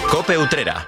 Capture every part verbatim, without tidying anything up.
COPE Utrera.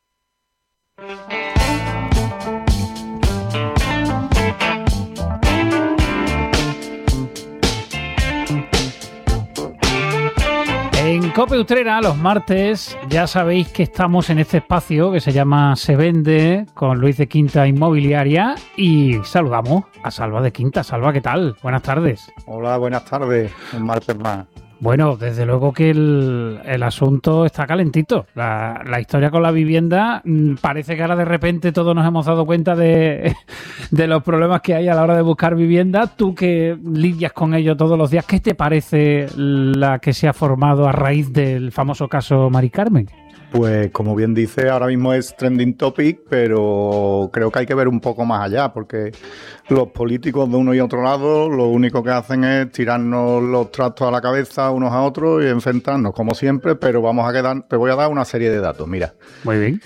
En COPE Utrera, los martes, ya sabéis que estamos en este espacio que se llama Se Vende, con Luis de Quinta Inmobiliaria, y saludamos a Salva de Quinta. Salva, ¿qué tal? Buenas tardes. Hola, buenas tardes. Un martes más. Bueno, desde luego que el, el asunto está calentito. La, la historia con la vivienda, mmm, parece que ahora de repente todos nos hemos dado cuenta de, de los problemas que hay a la hora de buscar vivienda. Tú que lidias con ello todos los días, ¿qué te parece la que se ha formado a raíz del famoso caso Mari Carmen? Pues como bien dice, ahora mismo es trending topic, pero creo que hay que ver un poco más allá, porque los políticos de uno y otro lado lo único que hacen es tirarnos los trastos a la cabeza unos a otros y enfrentarnos como siempre, pero vamos a quedar, te voy a dar una serie de datos. Mira, muy bien.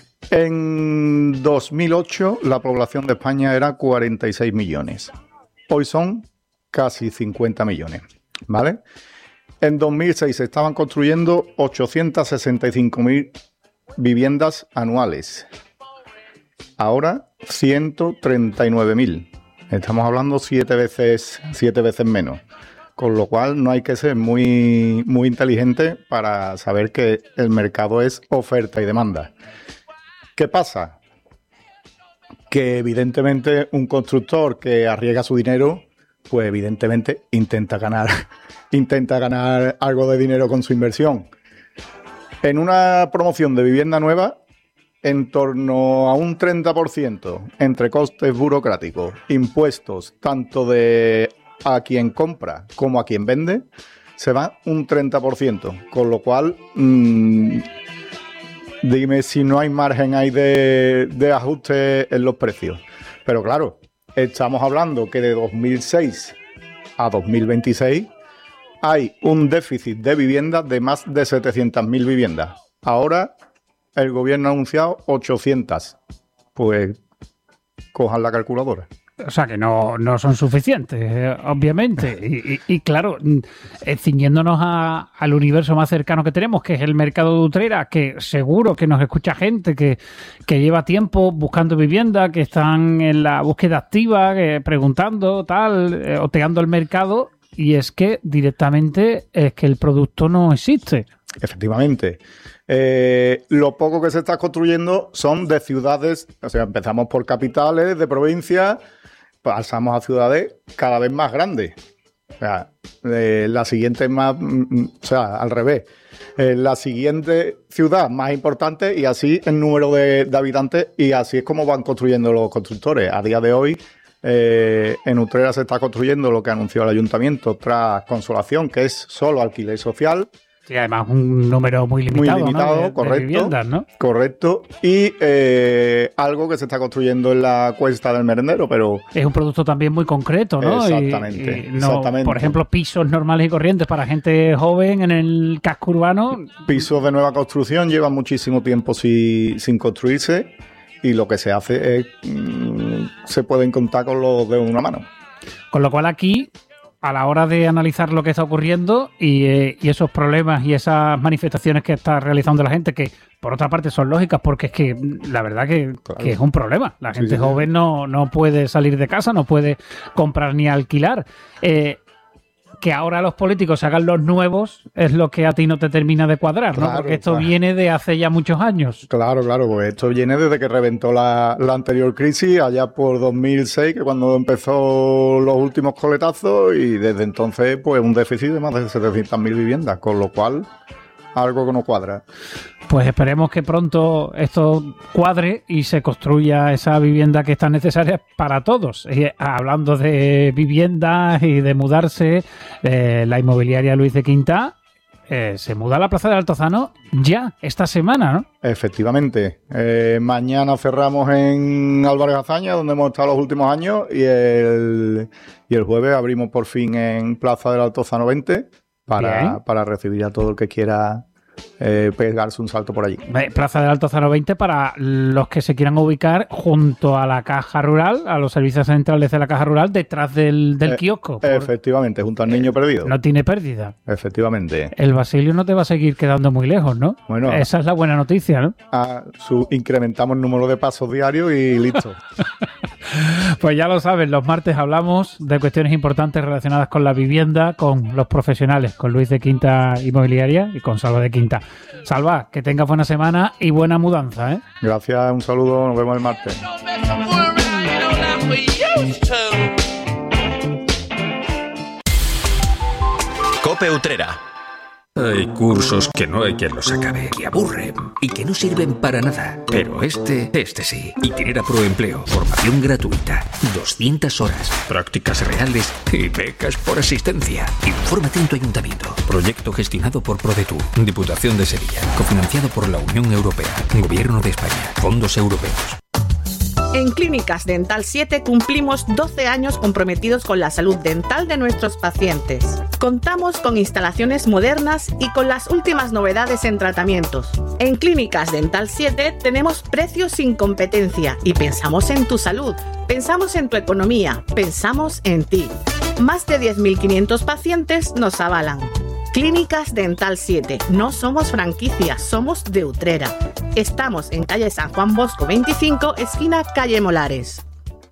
En dos mil ocho la población de España era cuarenta y seis millones. Hoy son casi cincuenta millones, ¿vale? En dos mil seis se estaban construyendo ochocientas sesenta y cinco mil viviendas anuales. Ahora ciento treinta y nueve mil. Estamos hablando siete veces, siete veces menos. Con lo cual no hay que ser muy, muy inteligente para saber que el mercado es oferta y demanda. ¿Qué pasa? Que evidentemente un constructor que arriesga su dinero, pues evidentemente intenta ganar, intenta ganar algo de dinero con su inversión. En una promoción de vivienda nueva, en torno a un treinta por ciento entre costes burocráticos, impuestos, tanto de a quien compra como a quien vende, se va un treinta por ciento. Con lo cual, mmm, dime si no hay margen ahí de, de ajuste en los precios. Pero claro, estamos hablando que de dos mil seis a dos mil veintiséis hay un déficit de viviendas de más de setecientas mil viviendas. Ahora el gobierno ha anunciado ochocientas. Pues cojan la calculadora. O sea, que no, no son suficientes, eh, obviamente. Y, y, y claro, eh, ciñéndonos a, al universo más cercano que tenemos, que es el mercado de Utrera, que seguro que nos escucha gente que, que lleva tiempo buscando vivienda, que están en la búsqueda activa, que, preguntando, tal, eh, oteando el mercado, y es que directamente es que el producto no existe. Efectivamente. Eh, lo poco que se está construyendo son de ciudades, o sea, empezamos por capitales de provincias, pasamos a ciudades cada vez más grandes. O sea, eh, la siguiente más, mm, o sea, al revés. Eh, la siguiente ciudad más importante y así el número de, de habitantes, y así es como van construyendo los constructores. A día de hoy, eh, en Utrera se está construyendo lo que anunció el ayuntamiento tras Consolación, que es solo alquiler social. Sí, además un número muy limitado, muy limitado, ¿no? de, correcto, de viviendas, ¿no? Correcto. Y eh, algo que se está construyendo en la Cuesta del Merendero, pero... Es un producto también muy concreto, ¿no? Exactamente, y, y no, exactamente. Por ejemplo, pisos normales y corrientes para gente joven en el casco urbano. Pisos de nueva construcción llevan muchísimo tiempo sin, sin construirse, y lo que se hace es... Mmm, se pueden contar con los de una mano. Con lo cual aquí, a la hora de analizar lo que está ocurriendo y, eh, y esos problemas y esas manifestaciones que está realizando la gente, que por otra parte son lógicas, porque es que la verdad que, claro, que es un problema. La gente sí, sí. joven no, no puede salir de casa, no puede comprar ni alquilar. Eh, que ahora los políticos se hagan los nuevos es lo que a ti no te termina de cuadrar, ¿no? Claro, porque esto claro. viene de hace ya muchos años. Claro, claro, pues esto viene desde que reventó la, la anterior crisis, allá por dos mil seis, que cuando empezó los últimos coletazos, y desde entonces pues un déficit de más de setecientas mil viviendas, con lo cual algo que no cuadra. Pues esperemos que pronto esto cuadre y se construya esa vivienda que está necesaria para todos. Y hablando de viviendas y de mudarse, eh, la inmobiliaria Luis de Quinta eh, se muda a la Plaza del Altozano ya esta semana, ¿no? Efectivamente. Eh, mañana cerramos en Álvarez Azaña, donde hemos estado los últimos años, y el, y el jueves abrimos por fin en Plaza del Altozano veinte para, para recibir a todo el que quiera eh, pegarse un salto por allí. Plaza del Altozano veinte para los que se quieran ubicar junto a la Caja Rural, a los servicios centrales de la Caja Rural, detrás del, del eh, kiosco. Por... Efectivamente, junto al niño eh, perdido. No tiene pérdida. Efectivamente. El Basilio no te va a seguir quedando muy lejos, ¿no? Bueno, esa es la buena noticia, ¿no? A su, incrementamos el número de pasos diarios y listo. Pues ya lo saben, los martes hablamos de cuestiones importantes relacionadas con la vivienda, con los profesionales, con Luis de Quinta Inmobiliaria y con Salva de Quinta. Salva, que tengas buena semana y buena mudanza, ¿eh? Gracias, un saludo, nos vemos el martes. Cope Utrera. Hay cursos que no hay quien los acabe, que aburren y que no sirven para nada. Pero este, este sí. Itinera Proempleo. Formación gratuita. doscientas horas. Prácticas reales y becas por asistencia. Infórmate en tu ayuntamiento. Proyecto gestionado por ProDetour, Diputación de Sevilla. Cofinanciado por la Unión Europea. Gobierno de España. Fondos europeos. En Clínicas Dental siete cumplimos doce años comprometidos con la salud dental de nuestros pacientes. Contamos con instalaciones modernas y con las últimas novedades en tratamientos. En Clínicas Dental siete tenemos precios sin competencia y pensamos en tu salud, pensamos en tu economía, pensamos en ti. Más de diez mil quinientos pacientes nos avalan. Clínicas Dental siete. No somos franquicia, somos de Utrera. Estamos en calle San Juan Bosco veinticinco, esquina calle Molares.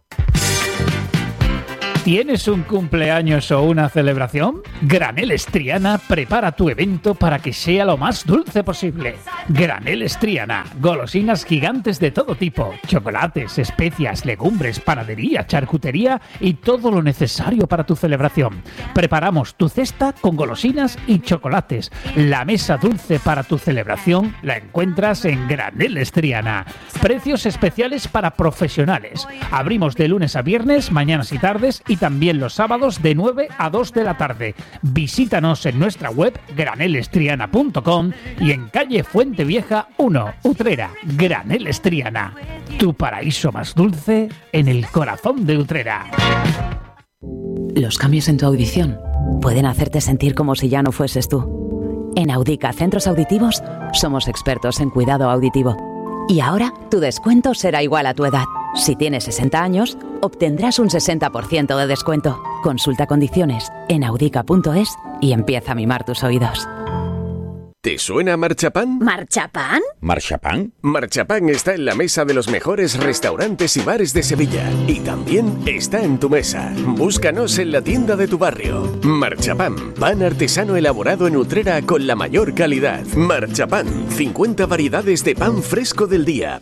¿Tienes un cumpleaños o una celebración? Graneles Triana prepara tu evento para que sea lo más dulce posible. Graneles Triana, golosinas gigantes de todo tipo, chocolates, especias, legumbres, panadería, charcutería y todo lo necesario para tu celebración. Preparamos tu cesta con golosinas y chocolates. La mesa dulce para tu celebración la encuentras en Graneles Triana. Precios especiales para profesionales. Abrimos de lunes a viernes, mañanas y tardes, y también los sábados de nueve a dos de la tarde. Visítanos en nuestra web graneles triana punto com y en calle Fuente Vieja uno, Utrera. Graneles Triana, tu paraíso más dulce en el corazón de Utrera. Los cambios en tu audición pueden hacerte sentir como si ya no fueses tú. En Audica Centros Auditivos somos expertos en cuidado auditivo. Y ahora tu descuento será igual a tu edad. Si tienes sesenta años, obtendrás un sesenta por ciento de descuento. Consulta condiciones en audica punto es y empieza a mimar tus oídos. ¿Te suena Marchapán? ¿Marchapán? ¿Marchapán? Marchapán está en la mesa de los mejores restaurantes y bares de Sevilla. Y también está en tu mesa. Búscanos en la tienda de tu barrio. Marchapán, pan artesano elaborado en Utrera con la mayor calidad. Marchapán, cincuenta variedades de pan fresco del día.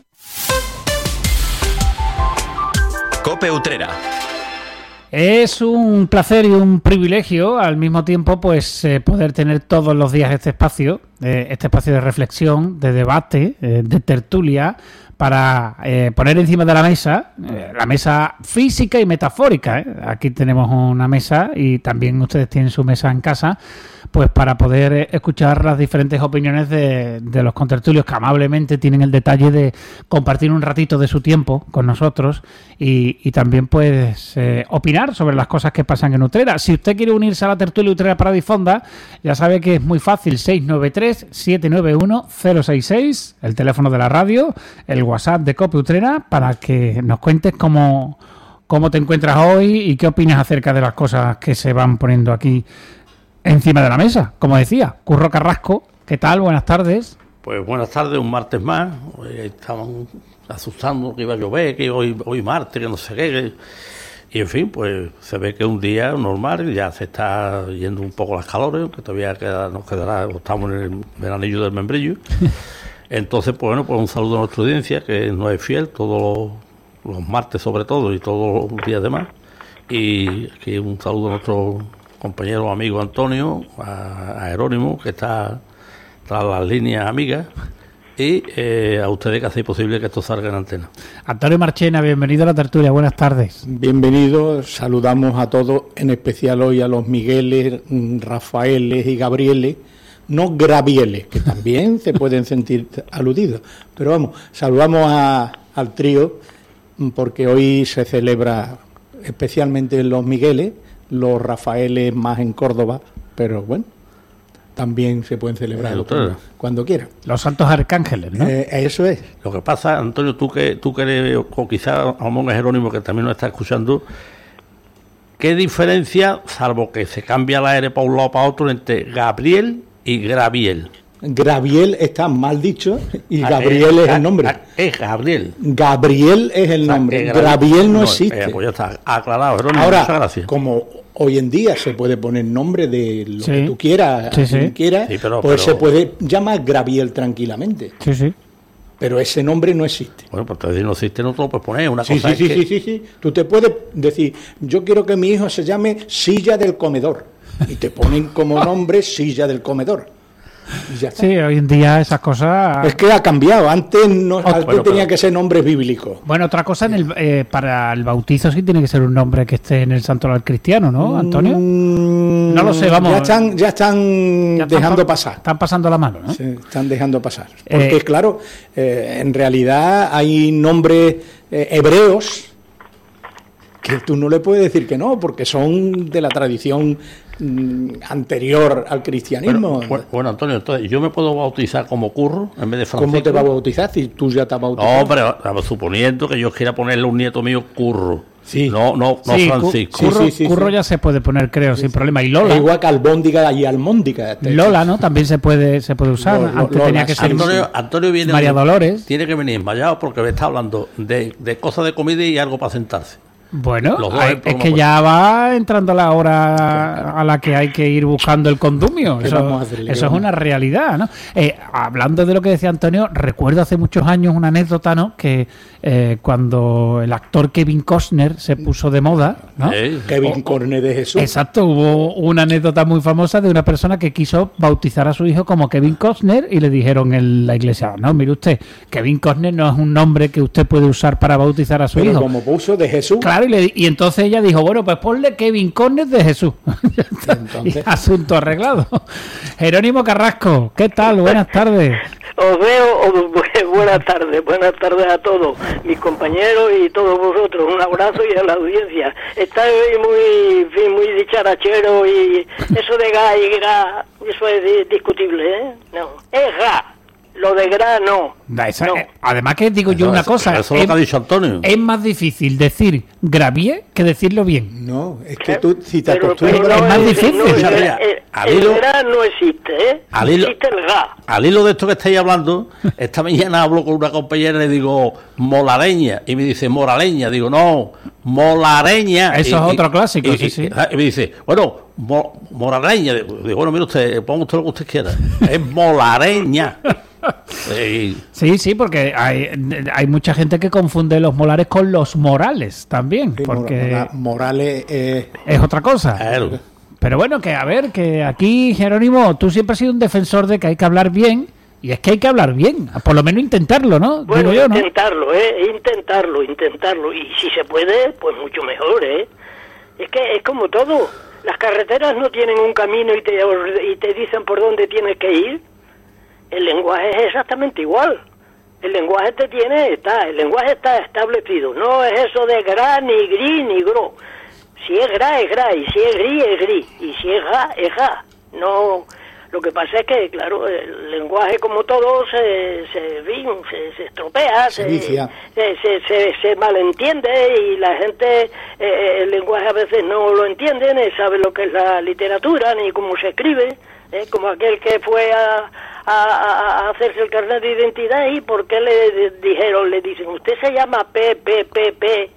Cope Utrera. Es un placer y un privilegio al mismo tiempo pues eh, poder tener todos los días este espacio, eh, este espacio de reflexión, de debate, eh, de tertulia, para eh, poner encima de la mesa, eh, la mesa física y metafórica. ¿eh? Aquí tenemos una mesa y también ustedes tienen su mesa en casa, pues para poder eh, escuchar las diferentes opiniones de, de los contertulios que amablemente tienen el detalle de compartir un ratito de su tiempo con nosotros y, y también pues eh, opinar sobre las cosas que pasan en Utrera. Si usted quiere unirse a la tertulia Utrera para Difonda, ya sabe que es muy fácil, seis nueve tres, siete nueve uno, cero seis seis, el teléfono de la radio, el WhatsApp de Cope Utrera, para que nos cuentes cómo, cómo te encuentras hoy y qué opinas acerca de las cosas que se van poniendo aquí encima de la mesa. Como decía, Curro Carrasco, ¿qué tal? Buenas tardes. Pues buenas tardes, un martes más. Hoy estaban asustando que iba a llover, que hoy, hoy martes, que no sé qué. Y en fin, pues se ve que es un día normal, ya se está yendo un poco las calores, que todavía queda, nos quedará, estamos en el veranillo del membrillo. Entonces, pues bueno, pues un saludo a nuestra audiencia, que nos es fiel todos los, los martes sobre todo y todos los días demás. Y aquí un saludo a nuestro compañero amigo Antonio, a, a Jerónimo, que está tras las líneas amigas, y eh, a ustedes que hacéis posible que esto salga en antena. Antonio Marchena, bienvenido a la tertulia, buenas tardes. Bienvenido, saludamos a todos, en especial hoy a los Migueles, Rafaeles y Gabrieles, no Gravieles, que también se pueden sentir aludidos, pero vamos, saludamos a, al trío, porque hoy se celebra especialmente los Migueles, los Rafaeles más en Córdoba, pero bueno, también se pueden celebrar Eh, cuando, cuando quieran. Los santos arcángeles, ¿no? Eh, eso es. Lo que pasa, Antonio, tú que tú que eres, o quizás a un Jerónimo que también nos está escuchando, ¿qué diferencia, salvo que se cambia la R para un lado para otro, entre Gabriel y Graviel? Graviel está mal dicho y Ah, Gabriel eh, es ah, el nombre. ah, Es Gabriel. Gabriel es el O sea, nombre. que Graviel no eh, existe. pues ya está aclarado, Jerónimo, muchas Ahora, gracias. como hoy en día se puede poner nombre de lo Sí. que tú quieras, Sí, a quien sí. quieras, Sí, pero- pues pero- se puede llamar Graviel tranquilamente. Sí, sí. Pero ese nombre no existe. Bueno, pues entonces no existe, no te lo puedes poner. Una Sí, cosa sí, es sí, que- sí, sí, sí. Tú te puedes decir, yo quiero que mi hijo se llame Silla del Comedor. Y te ponen como nombre Silla del Comedor. Y ya está. Sí, hoy en día esas cosas... Es que ha cambiado. Antes no, antes bueno, tenía pero- que ser nombres bíblicos. Bueno, otra cosa, en el, eh, para el bautizo sí tiene que ser un nombre que esté en el santoral cristiano, ¿no, Antonio? Mm, No lo sé, vamos. Ya están, ya están Ya están dejando pa- pasar. Están pasando la mano, ¿no? Se están dejando pasar. Porque, Eh, claro, eh, en realidad hay nombres eh, hebreos que tú no le puedes decir que no, porque son de la tradición mm, anterior al cristianismo. Bueno, bueno, Antonio, entonces yo me puedo bautizar como Curro en vez de Francisco. ¿Cómo te va a bautizar si tú ya te has bautizado? No, pero estamos suponiendo que yo quiera ponerle a un nieto mío Curro. Sí. No, no, no Sí, Francisco. Sí, Curro, sí, sí, Curro sí. ya se puede poner, creo, sin problema. Y Es Lola, igual que albóndiga y almóndiga. Lola, ¿no? También se puede se puede usar. Lo- lo- Antes Lola, tenía que sí, ser Antonio, Antonio viene María Dolores. Tiene que venir desmayado porque me está hablando de, de cosas de comida y algo para sentarse. Bueno, Los dos hay- en es programa que por- ya va entrando la hora a la que hay que ir buscando el condumio. ¿Qué Eso, vamos a hacerle? eso es una realidad, ¿no? Eh, hablando de lo que decía Antonio, recuerdo hace muchos años una anécdota, ¿no? Que eh, cuando el actor Kevin Costner se puso de moda, ¿no? ¿Eh? Kevin Corne de Jesús. Exacto, hubo una anécdota muy famosa de una persona que quiso bautizar a su hijo como Kevin Costner y le dijeron en la iglesia, no, mire usted, Kevin Costner no es un nombre que usted puede usar para bautizar a su Pero hijo. como puso de Jesús. Claro, y, le- y entonces ella dijo, bueno, pues ponle Kevin Costner de Jesús. Ya está. Entonces- Y asunto arreglado. Jerónimo Carrasco, ¿qué tal? Buenas tardes. Os veo, os- buenas tardes, buenas tardes a todos, mis compañeros y todos vosotros. Un abrazo y a la audiencia. Estáis muy, en fin, muy dicharachero y eso de ga y gra, eso es di- discutible, ¿eh? No, es ga, lo de gra no. Da, esa- No. eh, además que digo yo Eso- una eso- cosa, Eso es lo que ha es, dicho Antonio. es más difícil decir gravier que decirlo bien. No, es que tú, si te Pero- acostumbras. pero es más el- difícil. no, el, Mira, mira, el- al el hilo- gra no existe, ¿eh? al hilo- Existe el ga. Al hilo de esto que estáis hablando, esta mañana hablo con una compañera y le digo molareña, y me dice moraleña, digo no, molareña. Eso Y- es y- otro clásico, y, sí, y- sí. Y me dice, bueno, mo- moraleña, digo, digo, bueno, mire usted, ponga usted lo que usted quiera, es molareña. Y- Sí, sí, porque hay, hay mucha gente que confunde los molares con los morales también, Sí, porque Mora- Morales eh, es otra cosa. Claro. Pero bueno, que a ver, que aquí, Jerónimo, tú siempre has sido un defensor de que hay que hablar bien, y es que hay que hablar bien, por lo menos intentarlo, ¿no? Bueno, Digo yo, ¿no? intentarlo, ¿eh? Intentarlo, intentarlo. Y si se puede, pues mucho mejor, ¿eh? Es que es como todo. Las carreteras no tienen un camino y te, y te dicen por dónde tienes que ir. El lenguaje es exactamente igual. El lenguaje te tiene, está, el lenguaje está establecido. No es eso de gra, ni gri, ni gro. Si es gra, es gra, y si es gri, es gri, y si es ga, es ga. No, lo que pasa es que, claro, el lenguaje como todo se, se, se, se estropea, Se se, vicia. se, se, se, se malentiende y la gente, eh, el lenguaje a veces no lo entiende, ni sabe lo que es la literatura, ni cómo se escribe, eh, como aquel que fue a, a, a, a hacerse el carnet de identidad y ¿por qué le dijeron, le dicen, usted se llama P, P, P, P,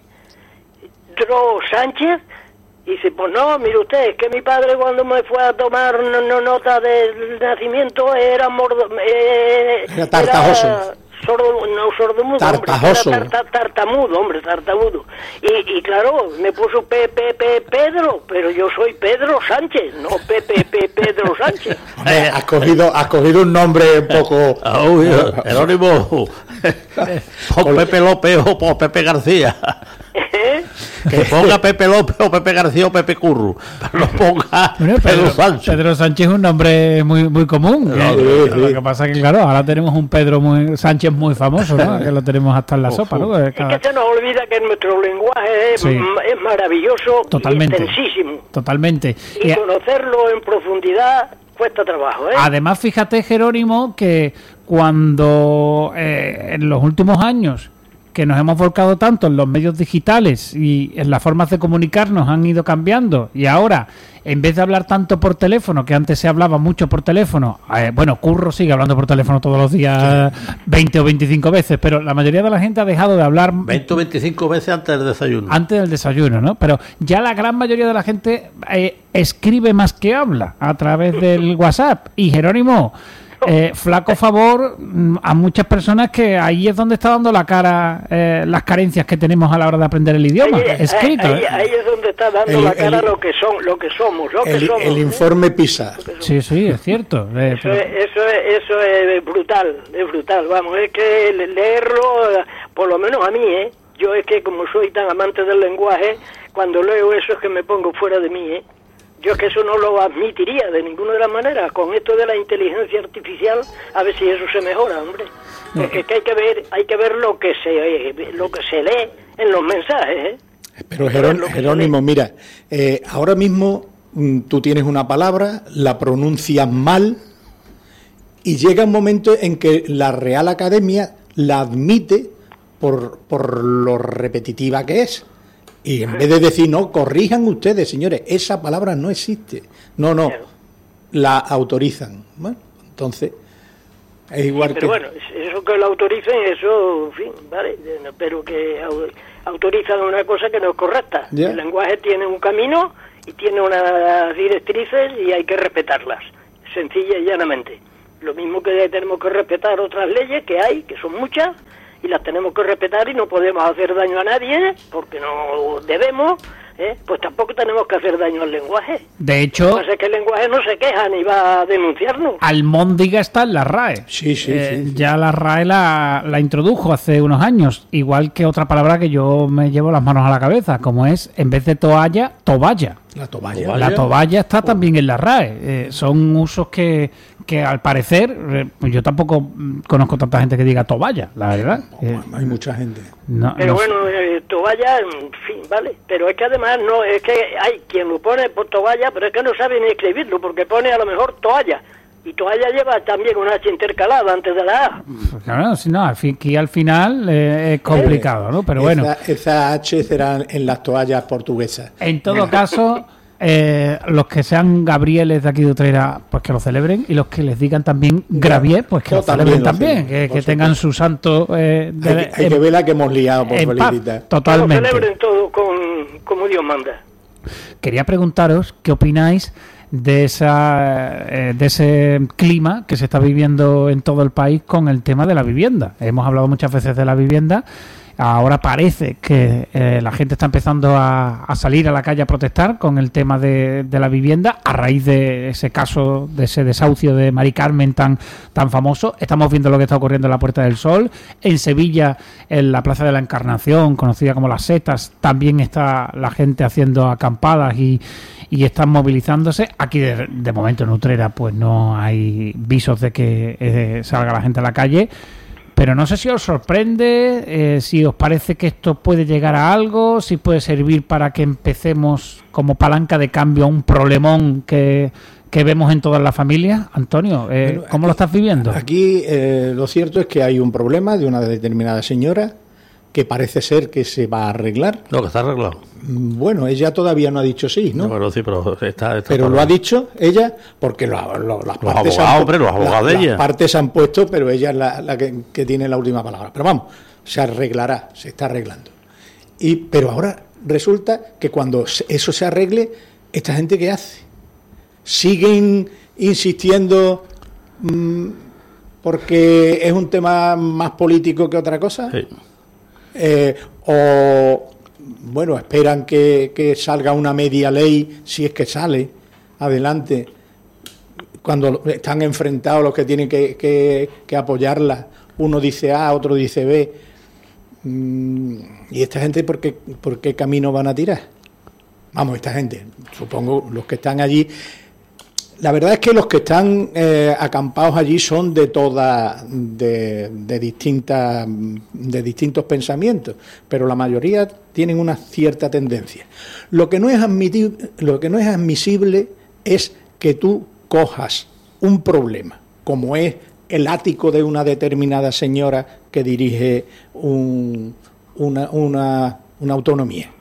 Dro Sánchez? Y dice, pues no, mire usted, es que mi padre cuando me fue a tomar no, no, nota del nacimiento era mordo... Eh, Era tartajoso. era sordo, no, sordomudo, Tartajoso. hombre, era tar- tar- tartamudo, hombre, tartamudo. Y, y claro, me puso P, P, P, Pedro, pero yo soy Pedro Sánchez, no P, P, P, Pedro Sánchez. hombre, has cogido, has cogido un nombre un poco. Ah, uy, Jerónimo, o Pepe López o o Pepe García. ¿Eh? Que ponga Pepe López o Pepe García o Pepe Curro. Pero no ponga Bueno, Pedro Pedro, Sánchez. Pedro Sánchez es un nombre muy muy común. No, que- sí, sí. Lo que pasa es que, claro, ahora tenemos un Pedro muy, Sánchez muy famoso, ¿no? Que lo tenemos hasta en la sopa, ¿no? Es que se nos olvida que nuestro lenguaje es, Sí. m- es maravilloso Totalmente. y extensísimo. Totalmente. Y Y- conocerlo en profundidad cuesta trabajo, ¿eh? Además, fíjate, Jerónimo, que cuando eh, en los últimos años que nos hemos volcado tanto en los medios digitales y en las formas de comunicarnos han ido cambiando, y ahora, en vez de hablar tanto por teléfono, que antes se hablaba mucho por teléfono, eh, bueno, Curro sigue hablando por teléfono todos los días veinte o veinticinco veces, pero la mayoría de la gente ha dejado de hablar veinte o veinticinco veces antes del desayuno. Antes del desayuno, ¿no? Pero ya la gran mayoría de la gente eh, escribe más que habla a través del WhatsApp. Y Jerónimo, Eh, flaco favor a muchas personas, que ahí es donde está dando la cara eh, las carencias que tenemos a la hora de aprender el idioma ahí, escrito. Ahí, ¿eh? ahí es donde está dando el, la cara el, lo que son, lo que somos, lo el, que somos. El informe PISA. Sí, sí, es cierto. Eh, eso, pero... es, eso, es, eso es brutal, es brutal. Vamos, es que leerlo, por lo menos a mí, ¿eh? Yo es que como soy tan amante del lenguaje, cuando leo eso es que me pongo fuera de mí, ¿eh? Yo es que eso no lo admitiría de ninguna de las maneras. Con esto de la inteligencia artificial, a ver si eso se mejora, hombre. Porque es que hay que ver, hay que ver lo que se, lo que se lee en los mensajes, ¿eh? Pero Jerón, Jerónimo, mira, eh, ahora mismo mm, tú tienes una palabra, la pronuncias mal, y llega un momento en que la Real Academia la admite por, por lo repetitiva que es. Y en vez de decir, no, corrijan ustedes, señores, esa palabra no existe. No, no, la autorizan. Bueno, entonces, es igual sí, pero que... bueno, eso que lo autoricen, eso, en fin, vale, pero que autorizan una cosa que no es correcta. ¿Ya? El lenguaje tiene un camino y tiene unas directrices y hay que respetarlas, sencilla y llanamente. Lo mismo que tenemos que respetar otras leyes que hay, que son muchas, y las tenemos que respetar y no podemos hacer daño a nadie porque no debemos, ¿eh? Pues tampoco tenemos que hacer daño al lenguaje. De hecho, lo que pasa es que el lenguaje no se queja ni va a denunciarnos. Almóndiga está en la RAE. Sí, sí, eh, sí, sí. Ya la RAE la, la introdujo hace unos años, igual que otra palabra que yo me llevo las manos a la cabeza, como es, en vez de toalla, toballa. La toballa. La toballa está también en la RAE. Eh, son usos que, que al parecer, eh, pues yo tampoco conozco tanta gente que diga toballa, la verdad. Eh, Hay mucha gente. No, pero no bueno, eh, toballa, en fin, vale. Pero es que además no, es que hay quien lo pone por toballa, pero es que no sabe ni escribirlo, porque pone a lo mejor toalla. Y toalla lleva también una H intercalada antes de la A. Claro, si no, al fin, aquí al final eh, es complicado, ¿no? Pero bueno. Esa, esa H será en las toallas portuguesas. En todo caso, eh, los que sean Gabrieles de aquí de Utrera, pues que lo celebren, y los que les digan también Gravier, pues que lo celebren también, que, que tengan su santo. Eh, de, hay que, hay en, que ver la que hemos liado por felicitar. Totalmente. Que lo celebren todo con, como Dios manda. Quería preguntaros qué opináis de esa eh, de ese clima que se está viviendo en todo el país con el tema de la vivienda. Hemos hablado muchas veces de la vivienda. Ahora parece que eh, la gente está empezando a, a salir a la calle a protestar con el tema de, de la vivienda a raíz de ese caso, de ese desahucio de Mari Carmen tan, tan famoso. Estamos viendo lo que está ocurriendo en la Puerta del Sol. En Sevilla, en la Plaza de la Encarnación, conocida como Las Setas, también está la gente haciendo acampadas y, y están movilizándose. Aquí de, de momento en Utrera pues no hay visos de que eh, salga la gente a la calle. Pero no sé si os sorprende, eh, si os parece que esto puede llegar a algo, si puede servir para que empecemos como palanca de cambio a un problemón que, que vemos en todas las familias. Antonio, eh, bueno, ¿cómo aquí, lo estás viviendo? Aquí eh, lo cierto es que hay un problema de una determinada señora que parece ser que se va a arreglar. No, que está arreglado. Bueno, ella todavía no ha dicho sí, ¿no? No, pero sí, pero está... está pero lo ha dicho ella porque lo, lo, las los partes abogados, han, hombre, los abogados la, de ella. Las partes se han puesto, pero ella es la, la que, que tiene la última palabra. Pero vamos, se arreglará, se está arreglando. Y pero ahora resulta que cuando eso se arregle, ¿esta gente qué hace? ¿Siguen insistiendo mmm, porque es un tema más político que otra cosa? Sí. Eh, o bueno, esperan que, que salga una media ley, si es que sale adelante, cuando están enfrentados los que tienen que, que, que apoyarla, uno dice A, otro dice B, mm, y esta gente ¿por qué, por qué camino van a tirar? Vamos, esta gente, supongo los que están allí. La verdad es que los que están eh, acampados allí son de todas, de, de distintas, de distintos pensamientos, pero la mayoría tienen una cierta tendencia. Lo que no es admitible, lo que no es admisible es que tú cojas un problema, como es el ático de una determinada señora que dirige un, una, una, una autonomía,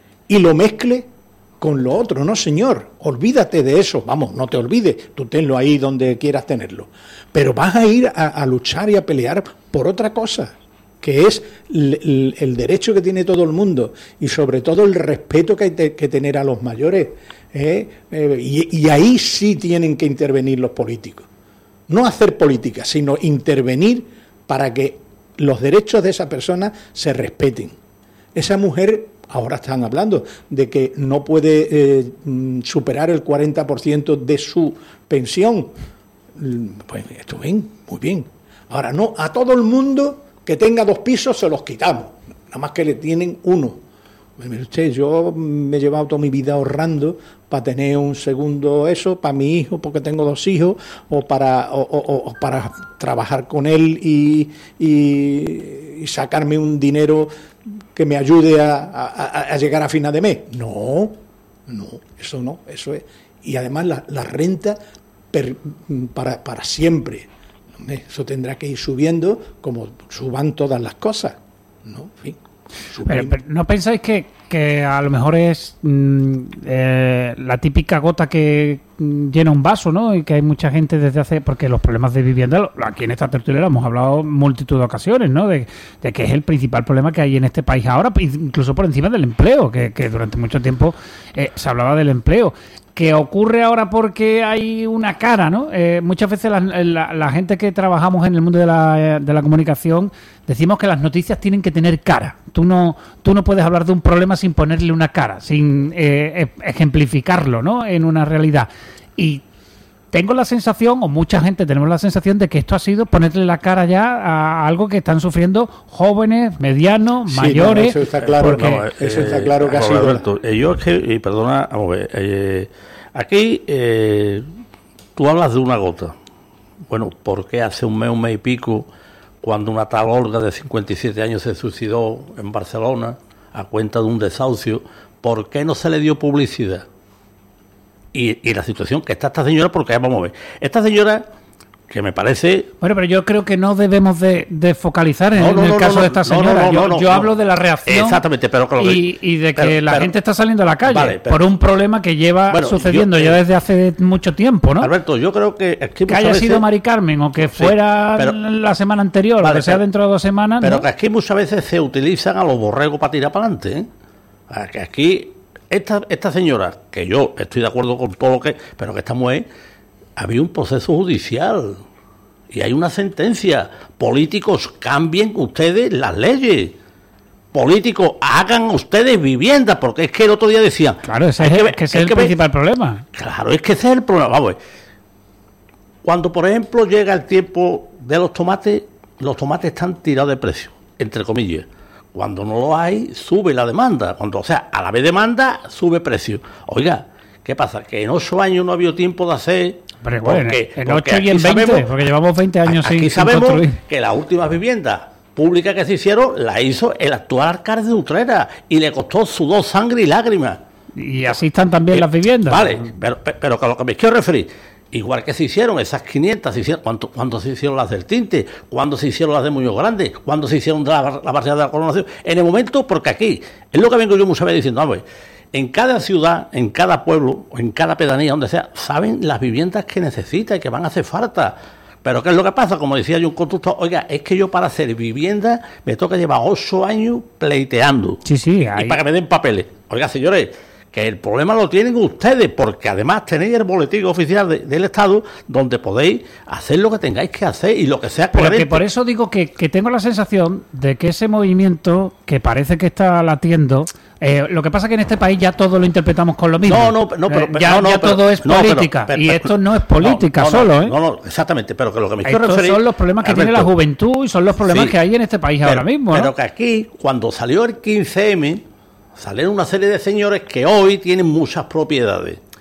y lo mezcle con lo otro. No, señor, olvídate de eso, vamos, no te olvides, tú tenlo ahí donde quieras tenerlo, pero vas a ir a, a luchar y a pelear por otra cosa, que es el, el, el derecho que tiene todo el mundo, y sobre todo el respeto que hay te, que tener a los mayores, ¿eh? Eh, y, y ahí sí tienen que intervenir los políticos. No hacer política, sino intervenir para que los derechos de esa persona se respeten. Esa mujer, ahora están hablando de que no puede eh, superar el cuarenta por ciento de su pensión. Pues esto bien, muy bien. Ahora no, a todo el mundo que tenga dos pisos se los quitamos, nada más que le tienen uno. Mire usted, yo me he llevado toda mi vida ahorrando para tener un segundo eso, para mi hijo, porque tengo dos hijos, o para o, o, o para trabajar con él y, y, y sacarme un dinero que me ayude a, a, a llegar a final de mes. No, no, eso no, eso es. Y además la, la renta per, para, para siempre. Eso tendrá que ir subiendo como suban todas las cosas, ¿no? En fin. Pero, pero ¿no pensáis que, que a lo mejor es mm, eh, la típica gota que mm, llena un vaso, ¿no? Y que hay mucha gente desde hace... Porque los problemas de vivienda, lo- aquí en esta tertulia hemos hablado en multitud de ocasiones, ¿no? De, de que es el principal problema que hay en este país ahora, incluso por encima del empleo, que, que durante mucho tiempo eh, se hablaba del empleo. Que ocurre ahora porque hay una cara, ¿no? Eh, muchas veces la, la, la gente que trabajamos en el mundo de la, de la comunicación decimos que las noticias tienen que tener cara. Tú no, tú no puedes hablar de un problema sin ponerle una cara, sin eh, ejemplificarlo, ¿no? En una realidad. Y tengo la sensación, o mucha gente tenemos la sensación de que esto ha sido ponerle la cara ya a algo que están sufriendo jóvenes, medianos, Sí, mayores. no, eso está claro, porque- no, eso está claro que ha Juan sido. Alberto, eh, yo es que, y perdona, vamos a ver, eh, aquí eh, tú hablas de una gota. Bueno, ¿por qué hace un mes, un mes y pico, cuando una tal Olga de cincuenta y siete años se suicidó en Barcelona a cuenta de un desahucio, por qué no se le dio publicidad? Y, y la situación que está esta señora, porque vamos a ver, esta señora que me parece... Bueno, pero yo creo que no debemos de, de focalizar en, No, no, en el no, caso no, de esta no, señora. no, no, yo no, yo no. hablo de la reacción Exactamente, pero claro, y, y de que pero- la pero- gente está saliendo a la calle Vale, pero- por un problema que lleva Bueno, sucediendo yo, ya eh, desde hace mucho tiempo, ¿no? Alberto, yo creo que... Es que Que muchas haya veces- sido Mari Carmen o que Sí, fuera pero- la semana anterior o Vale, que sea pero- dentro de dos semanas, Pero ¿no? que aquí muchas veces se utilizan a los borregos para tirar para adelante, ¿eh? Ah, que aquí, esta, esta señora, que yo estoy de acuerdo con todo lo que... Pero que esta mujer, había un proceso judicial y hay una sentencia. Políticos, cambien ustedes las leyes. Políticos, hagan ustedes viviendas, porque es que el otro día decían... Claro, ese hay es, que el- ver- que ese hay es el que ver- principal problema. Claro, es que ese es el problema. Vamos a ver. Cuando, por ejemplo, llega el tiempo de los tomates, los tomates están tirados de precio, entre comillas. Cuando no lo hay, sube la demanda. Cuando, o sea, a la vez demanda, sube precio. Oiga, ¿qué pasa? Que en ocho años no ha habido tiempo de hacer... Pero bueno, porque- en porque ocho y en aquí veinte, sabemos- porque llevamos veinte años Aquí sin, sin sabemos construir. que las últimas viviendas públicas que se hicieron la hizo el actual alcalde de Utrera y le costó sudor, sangre y lágrimas. Y así están también Eh, las viviendas. Vale, pero, pero, pero que a lo que me quiero referir, igual que se hicieron esas quinientas, se hicieron, ¿cuánto, ¿cuándo se hicieron las del Tinte? ¿Cuándo se hicieron las de Muñoz Grande? ¿Cuándo se hicieron de la, la barriada de la Coronación? En el momento, porque aquí, es lo que vengo yo muchas veces diciendo, vamos, en cada ciudad, en cada pueblo, en cada pedanía, donde sea, saben las viviendas que necesita y que van a hacer falta. Pero ¿qué es lo que pasa? Como decía yo un constructor, oiga, es que yo para hacer vivienda me toca llevar ocho años pleiteando. Sí, sí, Y hay- para que me den papeles. Oiga, señores, que el problema lo tienen ustedes, porque además tenéis el boletín oficial de- del Estado donde podéis hacer lo que tengáis que hacer y lo que sea Pero coherente. que por eso digo que, que tengo la sensación de que ese movimiento que parece que está latiendo, eh, lo que pasa es que en este país ya todo lo interpretamos con lo mismo. No, no, no, pero, Eh, pero- ya, no, no, ya pero- todo es no, pero- política pero- y pero- esto no es política no, no, solo, no, ¿eh? No, no, exactamente, pero que lo que me quiero Estos referir... son los problemas que tiene la Alberto, juventud y son los problemas sí, que hay en este país pero- ahora mismo, ¿no? Pero que aquí, cuando salió el quince eme, salieron una serie de señores que hoy tienen muchas propiedades.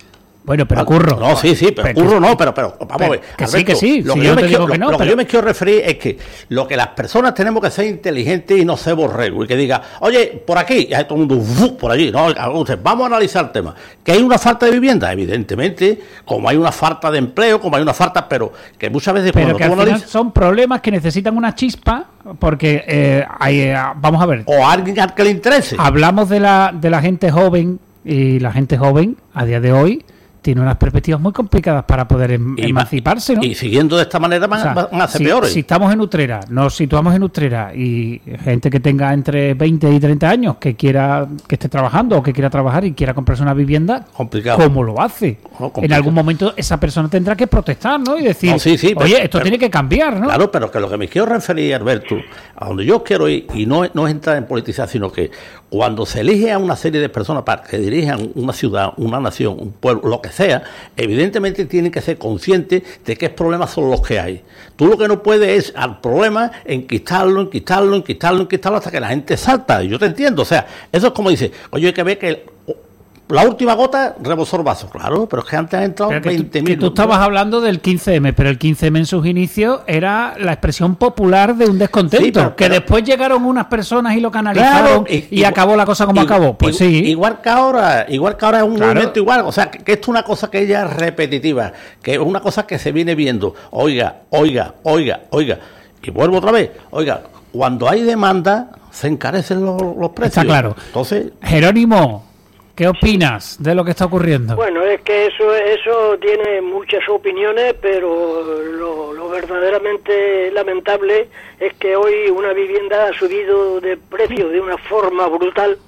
Bueno, pero Curro. No, sí, sí, pero, pero Curro no, pero, pero vamos pero, a ver. Que Alberto, sí, que sí. Lo si que, yo, yo, te me digo quiero, que no, lo, lo pero... que yo me quiero referir es que lo que las personas tenemos que ser inteligentes y no ser borregos. Y que diga, oye, por aquí, y hay todo el mundo, ¡uf! Por allí. No, vamos a analizar el tema. ¿Que hay una falta de vivienda? Evidentemente, como hay una falta de empleo, como hay una falta, pero que muchas veces pero cuando que tú al final analizas... son problemas que necesitan una chispa, porque eh, hay, eh, vamos a ver. O a alguien al que le interese. Hablamos de la, de la gente joven, y la gente joven, a día de hoy, tiene unas perspectivas muy complicadas para poder em y emanciparse, ¿no? Y siguiendo de esta manera van, o sea, van a ser si, peores. Si estamos en Utrera, nos situamos en Utrera y gente que tenga entre veinte y treinta años que quiera que esté trabajando o que quiera trabajar y quiera comprarse una vivienda, complicado. ¿cómo lo hace? No, en algún momento esa persona tendrá que protestar, ¿no? Y decir, no, sí, sí, oye, pero, esto pero, tiene que cambiar, ¿no? Claro, pero que lo que me quiero referir, Alberto, a donde yo quiero ir, y no, no es entrar en politizar, sino que cuando se elige a una serie de personas para que dirijan una ciudad, una nación, un pueblo, lo que sea, evidentemente tienen que ser conscientes de qué problemas son los que hay. Tú lo que no puedes es al problema enquistarlo, enquistarlo, enquistarlo, enquistarlo hasta que la gente salta. Y yo te entiendo, o sea, eso es como dice, oye, hay que ver que el, la última gota rebosó el vaso, claro, pero es que antes han entrado veinte mil. Que tú estabas hablando del quince eme, pero el quince eme en sus inicios era la expresión popular de un descontento, sí, pero, que pero, después llegaron unas personas y lo canalizaron, claro, y, y, y acabó la cosa como y, acabó. Pues y, sí. Igual que ahora, igual que ahora es un claro. movimiento igual, o sea, que, que esto es una cosa que ya es repetitiva, que es una cosa que se viene viendo, oiga, oiga, oiga, oiga, y vuelvo otra vez, oiga, cuando hay demanda se encarecen los, los precios. Está claro. Entonces, Jerónimo, ¿qué opinas de lo que está ocurriendo? Bueno, es que eso eso tiene muchas opiniones, pero lo, lo verdaderamente lamentable es que hoy una vivienda ha subido de precio de una forma brutal,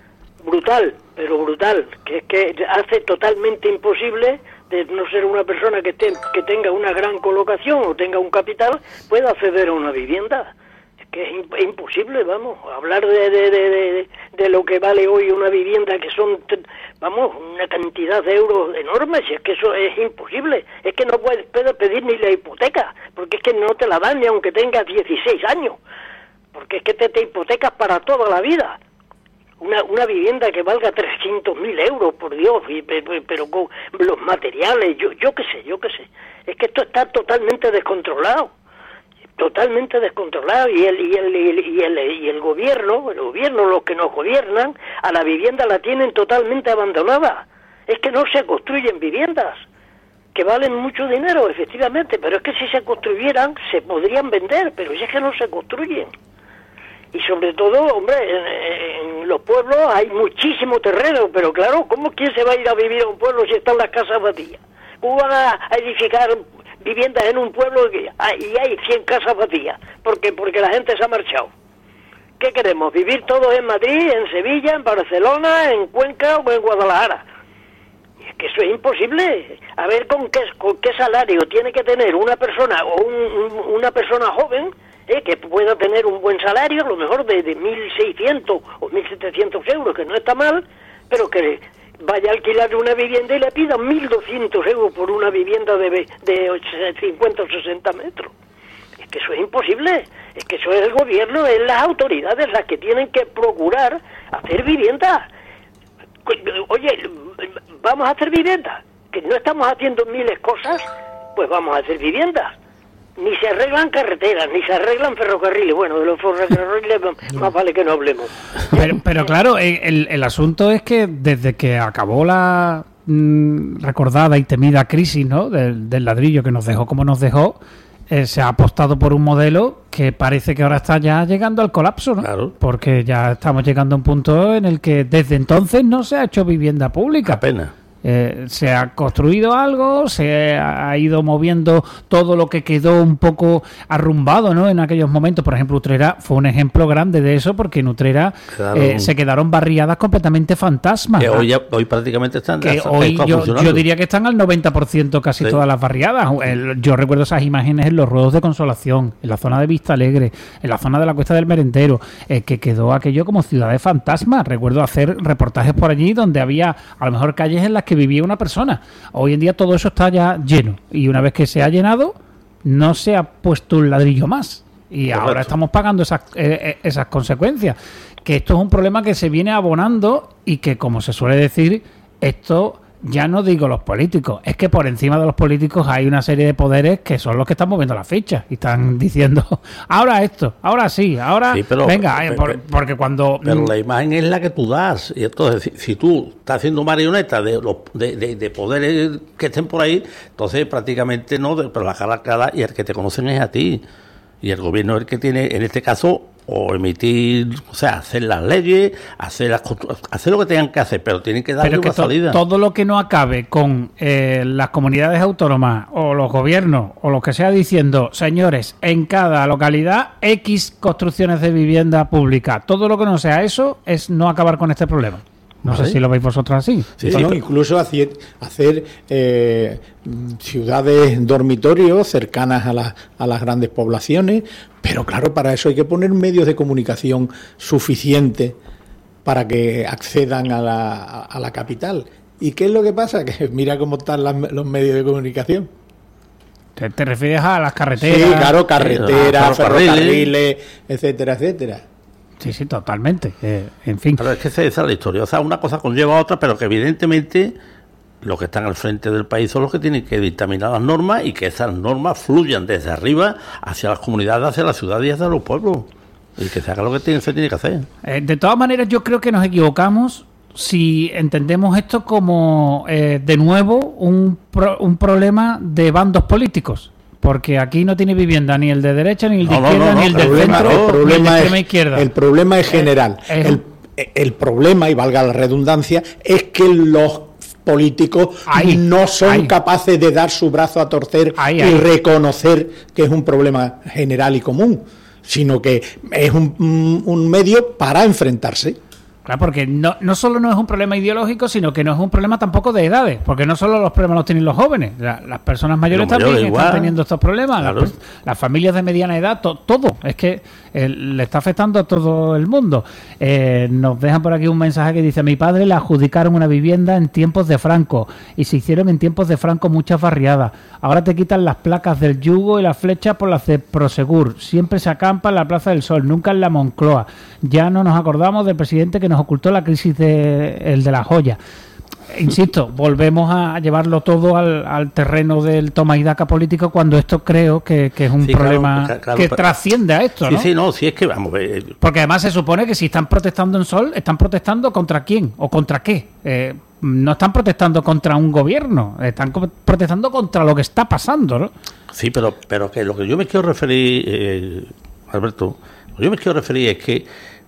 brutal, pero brutal, que es que hace totalmente imposible, de no ser una persona que, te, que tenga una gran colocación o tenga un capital, pueda acceder a una vivienda. Que es, imp es imposible, vamos, hablar de, de, de, de, de lo que vale hoy una vivienda, que son, vamos, una cantidad de euros enormes, y es que eso es imposible, es que no puedes, puedes pedir ni la hipoteca, porque es que no te la dan ni aunque tengas dieciséis años, porque es que te, te hipotecas para toda la vida. Una, una vivienda que valga trescientos mil euros, por Dios, y, pero con los materiales, yo, yo qué sé, yo qué sé, es que esto está totalmente descontrolado. Totalmente descontrolado, y el y el, y el y el y el gobierno, el gobierno, los que nos gobiernan, a la vivienda la tienen totalmente abandonada. Es que no se construyen viviendas, que valen mucho dinero, efectivamente, pero es que si se construyeran, se podrían vender, pero si es que no se construyen. Y sobre todo, hombre, en, en los pueblos hay muchísimo terreno, pero claro, ¿cómo quién se va a ir a vivir a un pueblo si están las casas vacías? ¿Cómo van a, a edificar viviendas en un pueblo y hay cien casas vacías? Porque porque la gente se ha marchado. ¿Qué queremos? ¿Vivir todos en Madrid, en Sevilla, en Barcelona, en Cuenca o en Guadalajara? Y es que eso es imposible. A ver con qué, con qué salario tiene que tener una persona o un, un, una persona joven eh, que pueda tener un buen salario, a lo mejor de, de mil seiscientos o mil setecientos euros, que no está mal, pero que vaya a alquilar una vivienda y le pidan mil doscientos euros por una vivienda de, de cincuenta o sesenta metros. Es que eso es imposible. Es que eso es el gobierno, es las autoridades las que tienen que procurar hacer vivienda. Oye, vamos a hacer vivienda. Que no estamos haciendo miles cosas, pues vamos a hacer viviendas. Ni se arreglan carreteras, ni se arreglan ferrocarriles. Bueno, de los ferrocarriles más vale que no hablemos. Pero, pero claro, el, el asunto es que desde que acabó la mmm, recordada y temida crisis, ¿no?, del, del ladrillo que nos dejó como nos dejó, eh, se ha apostado por un modelo que parece que ahora está ya llegando al colapso, ¿no? Claro. Porque ya estamos llegando a un punto en el que desde entonces no se ha hecho vivienda pública. Apenas. Eh, se ha construido algo, se ha ido moviendo todo lo que quedó un poco arrumbado, ¿no?, en aquellos momentos. Por ejemplo, Utrera fue un ejemplo grande de eso, porque en Utrera claro. eh, se quedaron barriadas completamente fantasmas. Que hoy, ya, hoy prácticamente están, que están hoy yo, yo diría que están al noventa por ciento casi sí. todas las barriadas. El, yo recuerdo esas imágenes en los ruedos de Consolación, en la zona de Vista Alegre, en la zona de la Cuesta del Merendero, eh, que quedó aquello como ciudad de fantasmas. Recuerdo hacer reportajes por allí donde había a lo mejor calles en las que que vivía una persona. Hoy en día todo eso está ya lleno, y una vez que se ha llenado no se ha puesto un ladrillo más, y correcto. Ahora estamos pagando esas, eh, esas consecuencias, que esto es un problema que se viene abonando y que, como se suele decir, esto ya no digo los políticos, es que por encima de los políticos hay una serie de poderes que son los que están moviendo las fichas y están diciendo, ahora esto, ahora sí, ahora sí, pero, venga, pero, eh, por, porque cuando... Pero la imagen es la que tú das, y entonces si, si tú estás haciendo marioneta de los de, de, de poderes que estén por ahí, entonces prácticamente no, pero la cara a cara, y el que te conocen es a ti, y el gobierno es el que tiene, en este caso, o emitir, o sea, hacer las leyes, hacer las, hacer lo que tengan que hacer, pero tienen que darle pero una que to, salida. Todo lo que no acabe con eh, las comunidades autónomas o los gobiernos o lo que sea diciendo, señores, en cada localidad X construcciones de vivienda pública, todo lo que no sea eso es no acabar con este problema. No ¿Vale? sé si lo veis vosotros así. Sí, sí, no, incluso hacer, hacer eh, ciudades dormitorios cercanas a, la, a las grandes poblaciones, pero claro, para eso hay que poner medios de comunicación suficientes para que accedan a la, a la capital. ¿Y qué es lo que pasa? Que mira cómo están las, los medios de comunicación. ¿Te, te refieres a las carreteras? Sí, claro, carreteras, sí, ferrocarriles, etcétera, etcétera. Sí, sí, totalmente. Eh, en fin. Pero es que esa es la historia. O sea, una cosa conlleva a otra, pero que evidentemente los que están al frente del país son los que tienen que dictaminar las normas y que esas normas fluyan desde arriba hacia las comunidades, hacia las ciudades y hacia los pueblos. Y que se haga lo que tiene, se tiene que hacer. Eh, de todas maneras, yo creo que nos equivocamos si entendemos esto como, eh, de nuevo, un, pro, un problema de bandos políticos. Porque aquí no tiene vivienda ni el de derecha, ni el de no, izquierda, no, no, ni el del problema, centro, el problema ni el de extrema es, izquierda. El problema es general. Eh, eh, el, el problema, y valga la redundancia, es que los políticos ahí, no son ahí. capaces de dar su brazo a torcer ahí, y ahí. reconocer que es un problema general y común, sino que es un, un medio para enfrentarse. Claro, porque no, no solo no es un problema ideológico, sino que no es un problema tampoco de edades, porque no solo los problemas los tienen los jóvenes, la, las personas mayores también igual. están teniendo estos problemas, claro. las, las familias de mediana edad, to, todo, es que eh, le está afectando a todo el mundo. Eh, nos dejan por aquí un mensaje que dice, a mi padre le adjudicaron una vivienda en tiempos de Franco, y se hicieron en tiempos de Franco muchas barriadas, ahora te quitan las placas del Yugo y las flechas por las de Prosegur, siempre se acampa en la Plaza del Sol, nunca en la Moncloa, ya no nos acordamos del presidente que nos ocultó la crisis de el de la joya. Insisto, volvemos a llevarlo todo al, al terreno del toma y daca político, cuando esto creo que, que es un sí, problema claro, claro, que pero, trasciende a esto, sí, ¿no? Sí, no, sí, es que vamos. Eh, Porque además se supone que si están protestando en Sol, están protestando contra quién o contra qué. Eh, no están protestando contra un gobierno, están protestando contra lo que está pasando, ¿no? Sí, pero, pero que lo que yo me quiero referir, eh, Alberto, lo que yo me quiero referir es que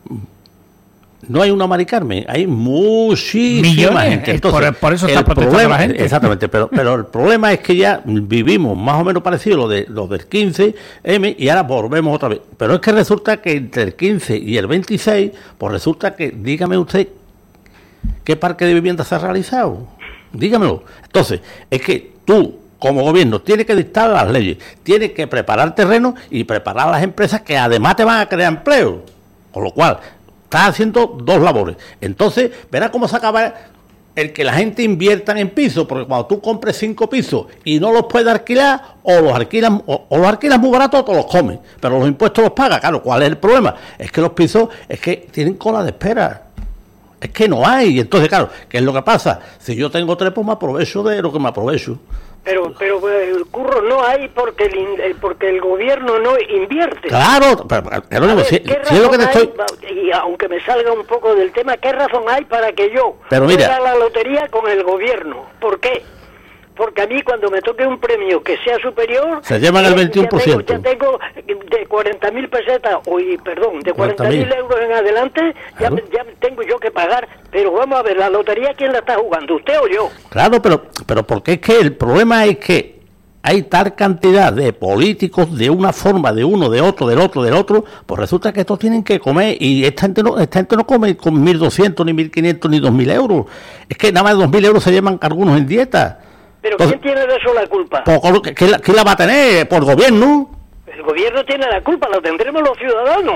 no hay una Mari Carmen, hay muchísima gente. Entonces, por, por eso está protestando problema, la gente. Exactamente, pero, pero el problema es que ya vivimos más o menos parecido a lo de los del quince eme y ahora volvemos otra vez. Pero es que resulta que entre el quince y el veintiséis, pues resulta que, dígame usted, ¿qué parque de vivienda se ha realizado? Dígamelo. Entonces, es que tú, como gobierno, tienes que dictar las leyes, tienes que preparar terreno y preparar las empresas que además te van a crear empleo. Con lo cual, estás haciendo dos labores. Entonces, verás cómo se acaba el que la gente invierta en pisos, porque cuando tú compres cinco pisos y no los puedes alquilar, o los alquilas o, o los alquilas muy barato o te los comes, pero los impuestos los pagas. Claro, ¿cuál es el problema? Es que los pisos es que tienen cola de espera. Es que no hay. Entonces, claro, ¿qué es lo que pasa? Si yo tengo tres, pues me aprovecho de lo que me aprovecho. Pero, pero el curro no hay porque el, porque el gobierno no invierte. Claro, pero, pero ver, si, si es lo que te estoy... Y aunque me salga un poco del tema, ¿qué razón hay para que yo pero mira, juegue la lotería con el gobierno? ¿Por qué? Porque a mí cuando me toque un premio que sea superior... Se llevan el veintiuno por ciento. Ya tengo, ya tengo de cuarenta mil pesetas, uy, perdón, de cuarenta mil euros en adelante, claro. ya, ya tengo yo que pagar. Pero vamos a ver, ¿la lotería quién la está jugando, usted o yo? Claro, pero, pero porque es que el problema es que hay tal cantidad de políticos de una forma, de uno, de otro, del otro, del otro, pues resulta que estos tienen que comer y esta gente no, esta gente no come con mil doscientos, ni mil quinientos, ni dos mil euros. Es que nada más de dos mil euros se llevan algunos en dieta. ¿Pero quién tiene de eso la culpa? Pues, ¿quién la va a tener? ¿Por el gobierno? El gobierno tiene la culpa, la tendremos los ciudadanos.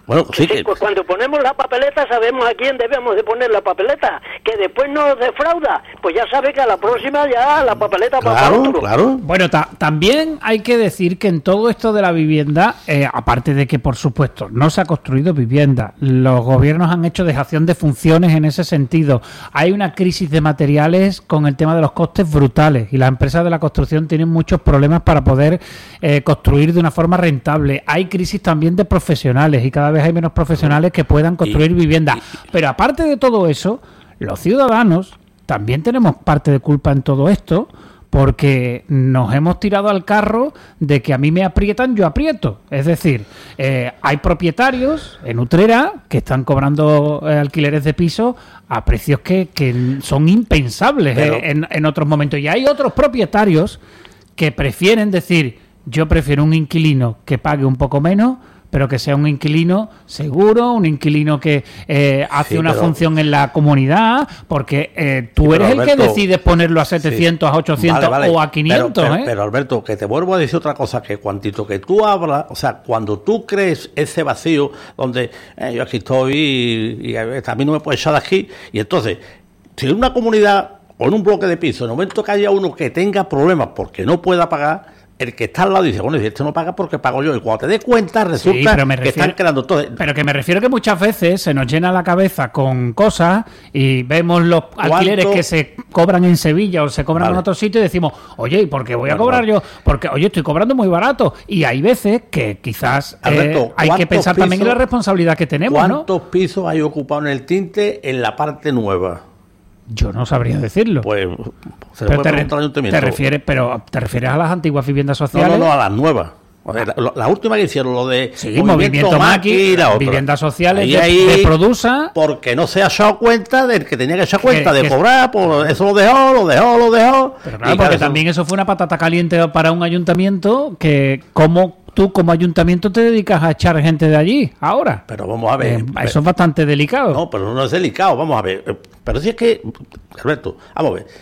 Bueno, sí, sí, que... pues cuando ponemos la papeleta sabemos a quién debemos de poner la papeleta, que después nos defrauda, pues ya sabe que a la próxima ya la papeleta va para Claro, otro. claro. Bueno, ta- también hay que decir que en todo esto de la vivienda, eh, aparte de que, por supuesto, no se ha construido vivienda, los gobiernos han hecho dejación de funciones en ese sentido. Hay una crisis de materiales con el tema de los costes brutales y las empresas de la construcción tienen muchos problemas para poder eh, construir de una forma rentable. Hay crisis también de profesionales y cada vez hay menos profesionales que puedan construir vivienda. Pero aparte de todo eso, los ciudadanos también tenemos parte de culpa en todo esto, porque nos hemos tirado al carro de que a mí me aprietan, yo aprieto. Es decir, eh, hay propietarios en Utrera que están cobrando eh, alquileres de piso a precios que, que son impensables Pero, eh, en, en otros momentos. Y hay otros propietarios que prefieren decir, yo prefiero un inquilino que pague un poco menos, pero que sea un inquilino seguro, un inquilino que eh, hace Sí, una pero- función en la comunidad, porque eh, tú Sí, eres pero, el que Alberto, decides ponerlo a setecientos, sí. a ochocientos Vale, vale. o a quinientos. Pero, pero, ¿eh? pero, Alberto, que te vuelvo a decir otra cosa, que cuantito que tú hablas, o sea, cuando tú crees ese vacío donde eh, yo aquí estoy y, y a mí no me puedes echar de aquí, y entonces, si en una comunidad o en un bloque de piso, en el momento que haya uno que tenga problemas porque no pueda pagar, el que está al lado dice, bueno, si este no paga porque pago yo, y cuando te des cuenta resulta Sí, pero me que refiero- están creando todo. Pero que me refiero que muchas veces se nos llena la cabeza con cosas y vemos los alquileres que se cobran en Sevilla o se cobran Vale. en otro sitio y decimos, oye, ¿y por qué voy a Bueno, cobrar vale. yo? Porque, oye, estoy cobrando muy barato. Y hay veces que quizás eh, Alberto, hay que ¿cuántos pensar también en la pisos- responsabilidad que tenemos, ¿no? ¿Cuántos pisos hay ocupado en el tinte en la parte nueva? Yo no sabría decirlo. Pues se le Pero puede te, re- preguntar al ayuntamiento. te refieres, pero te refieres a las antiguas viviendas No, sociales. no, no, a las nuevas. O sea, la, la última que hicieron, lo de Sí, Movimiento Maqui, y la otra. viviendas sociales Ahí, de, ahí, de Produsa. porque no se ha echado cuenta del que tenía que echar cuenta Que- de que- cobrar, pues eso lo dejó, lo dejó, lo dejó. Pero Y claro, porque claro, eso- también eso fue una patata caliente para un ayuntamiento que como tú como ayuntamiento te dedicas a echar gente de allí ahora. Pero vamos a ver. Eh, pero- eso es bastante delicado. No, pero no es delicado, vamos a ver. Eh, Pero si es que, Alberto, vamos a ver,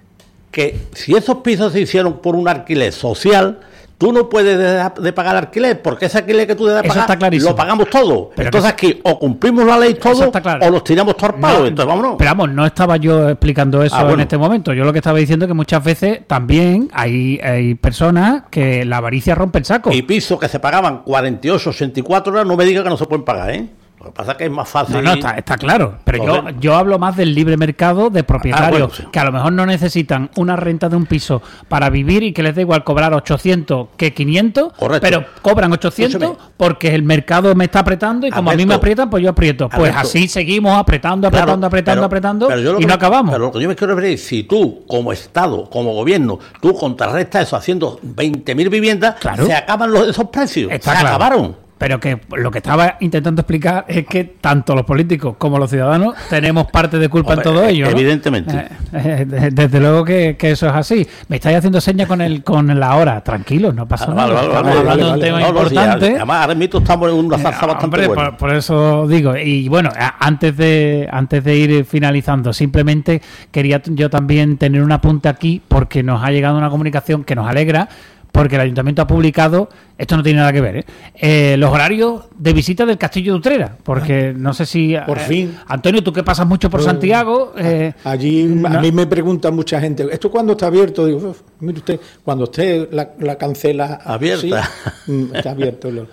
que si esos pisos se hicieron por un alquiler social, tú no puedes dejar de pagar alquiler, porque ese alquiler que tú debes Eso pagar está clarísimo. lo pagamos todo. Pero Entonces aquí o cumplimos la ley todo está claro. o los tiramos todo al palo. No, Entonces vámonos. Pero vamos, no estaba yo explicando eso Ah, bueno. en este momento. Yo lo que estaba diciendo es que muchas veces también hay, hay personas que la avaricia rompe el saco. Y pisos que se pagaban cuarenta y ocho, ochenta y cuatro horas, no me diga que no se pueden pagar, ¿eh? Lo que pasa es que es más fácil. No, no, está, está claro. Pero yo, Joder. yo hablo más del libre mercado de propietarios Ah, bueno, sí. que a lo mejor no necesitan una renta de un piso para vivir y que les da igual cobrar ochocientos que quinientos, Correcto. pero cobran ochocientos Escúchame. porque el mercado me está apretando y como a mí me Alberto. aprietan, pues yo aprieto. Pues Alberto. así seguimos apretando, Claro, apretando, apretando, pero- apretando pero yo lo y que- no acabamos. Pero lo que yo me quiero referir es, si tú, como Estado, como gobierno, tú contrarrestas eso haciendo veinte mil viviendas, Claro. se acaban los, esos precios. Está se claro. acabaron. Pero que lo que estaba intentando explicar es que tanto los políticos como los ciudadanos tenemos parte de culpa Hombre, en todo ello, ¿no? evidentemente. Eh, eh, de- desde luego que, que eso es así. Me estáis haciendo señas con el con la hora. Tranquilos, no pasa Ah, nada. vale, vale, Estamos vale, hablando vale, de un vale. tema No, no, sí, importante. además, ahora mismo estamos en una salsa Eh, bastante hombre, buena. por, por eso digo. Y bueno, a- antes de antes de ir finalizando, simplemente quería t- yo también tener un apunte aquí porque nos ha llegado una comunicación que nos alegra. Porque el ayuntamiento ha publicado, esto no tiene nada que ver, ¿eh? Eh, los horarios de visita del Castillo de Utrera. Porque no sé si. Por eh, fin. Antonio, tú que pasas mucho por Pues, Santiago. eh, Allí a no- mí me pregunta mucha gente, ¿esto cuándo está abierto? Digo, "Uf, mire usted, cuando usted la, la cancela Abierta. sí, mm, está abierto. Lo-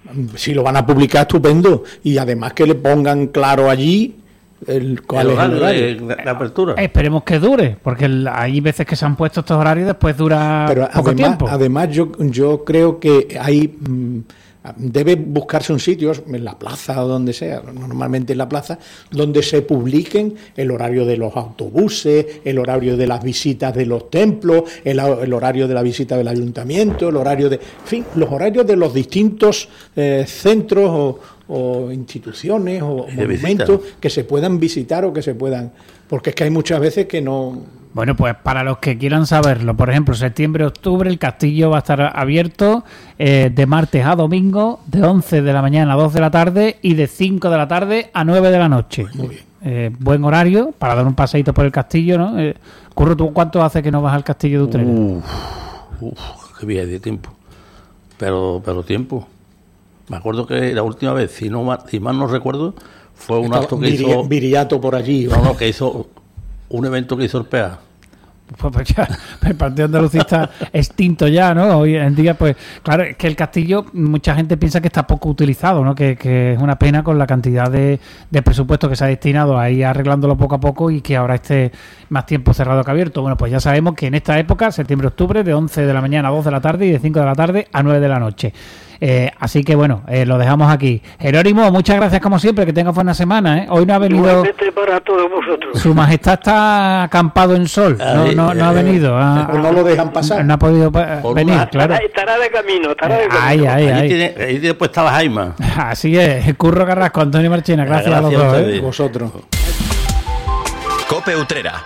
si lo van a publicar, estupendo. Y además que le pongan claro allí el, cuál El es el horario horario. de, de- de apertura. Esperemos que dure, porque el- hay veces que se han puesto estos horarios y después dura Pero poco además, tiempo. además yo, yo creo que hay mm, debe buscarse un sitio en la plaza o donde sea, normalmente en la plaza, donde se publiquen el horario de los autobuses, el horario de las visitas de los templos, el, el horario de la visita del ayuntamiento, el horario de, en fin, los horarios de los distintos eh, centros o, o instituciones o de monumentos visita. que se puedan visitar o que se puedan, porque es que hay muchas veces que no. Bueno, pues para los que quieran saberlo, por ejemplo, septiembre, octubre, el castillo va a estar abierto eh, de martes a domingo, de once de la mañana a dos de la tarde y de cinco de la tarde a nueve de la noche. Muy bien. Eh, buen horario para dar un paseíto por el castillo, ¿no? Eh, Curro, ¿tú cuánto hace que no vas al castillo de Uh, Utrera? Uf, uf, qué bien de tiempo. Pero, pero tiempo. Me acuerdo que la última vez, si, no, si mal no recuerdo, fue un Estaba acto que Viri- hizo... Viriato por allí. No, no, que hizo un evento que hizo el P A. Pues, pues ya, el Partido Andalucista extinto ya, ¿no? Hoy en día, pues claro, es que el castillo, mucha gente piensa que está poco utilizado, ¿no? Que, que es una pena con la cantidad de, de presupuesto que se ha destinado a ir arreglándolo poco a poco y que ahora esté más tiempo cerrado que abierto. Bueno, pues ya sabemos que en esta época, septiembre-octubre, de once de la mañana a dos de la tarde y de cinco de la tarde a nueve de la noche. Eh, así que bueno, eh, lo dejamos aquí. Jerónimo, muchas gracias como siempre, que tengas buena semana, ¿eh? Hoy no ha venido... Igualmente para todos vosotros. Su majestad está acampado en sol, no, no, no ha venido. Ha, Pues no lo dejan pasar. No ha podido pa- Por venir, una- claro. Estará, estará de camino, estará de camino. Ay, ay, Ahí, ay. tiene, ahí después estaba Jaime. Así es, Curro Carrasco, Antonio Marchena, gracias, Gracias a los a dos. ustedes. ¿eh? Vosotros. Cope Utrera.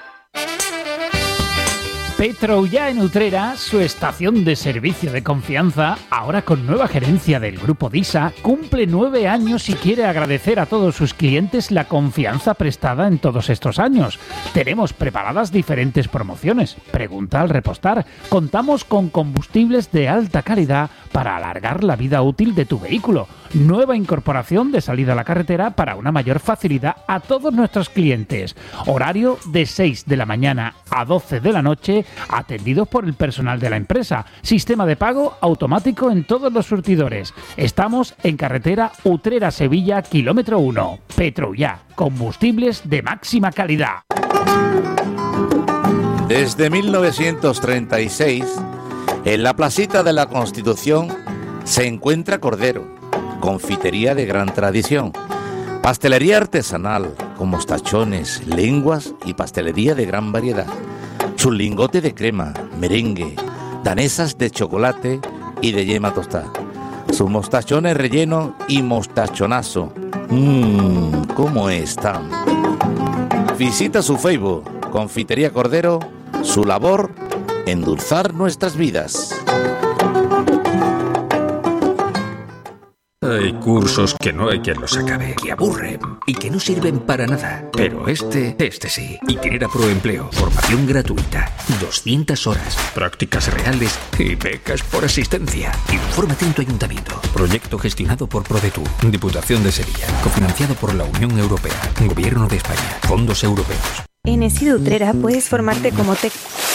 Petroya en Utrera, su estación de servicio de confianza, ahora con nueva gerencia del Grupo DISA, cumple nueve años y quiere agradecer a todos sus clientes la confianza prestada en todos estos años. Tenemos preparadas diferentes promociones. Pregunta al repostar. Contamos con combustibles de alta calidad para alargar la vida útil de tu vehículo. Nueva incorporación de salida a la carretera para una mayor facilidad a todos nuestros clientes. Horario de seis de la mañana a doce de la noche, atendidos por el personal de la empresa. Sistema de pago automático en todos los surtidores. Estamos en carretera Utrera-Sevilla, kilómetro uno. Petroya, combustibles de máxima calidad. Desde mil novecientos treinta y seis, en la placita de la Constitución se encuentra Cordero, confitería de gran tradición, pastelería artesanal con mostachones, lenguas y pastelería de gran variedad. Su lingote de crema, merengue, danesas de chocolate y de yema tostada. Sus mostachones relleno y mostachonazo. Mmm, ¿cómo están? Visita su Facebook, Confitería Cordero, su labor, endulzar nuestras vidas. Hay cursos que no hay quien los acabe, que aburren y que no sirven para nada. Pero este, este sí. Itinera Proempleo, formación gratuita, doscientas horas, prácticas reales y becas por asistencia. Infórmate en tu ayuntamiento. Proyecto gestionado por ProDetour, Diputación de Sevilla, cofinanciado por la Unión Europea, Gobierno de España, fondos europeos. En ESID Utrera puedes formarte como te...